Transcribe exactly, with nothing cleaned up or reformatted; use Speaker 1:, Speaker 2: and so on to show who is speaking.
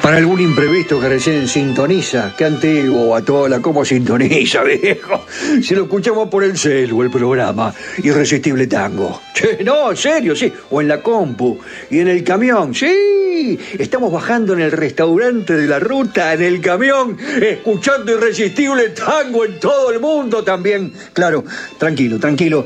Speaker 1: Para algún imprevisto que recién sintoniza, qué antiguo, Batola, cómo sintoniza, viejo. Si lo escuchamos por el celu, el programa Irresistible Tango. Che, no, en serio, sí. O en la compu. Y en el camión, sí. Estamos bajando en el restaurante de la ruta, en el camión, escuchando Irresistible Tango en todo el mundo también. Claro, tranquilo, tranquilo.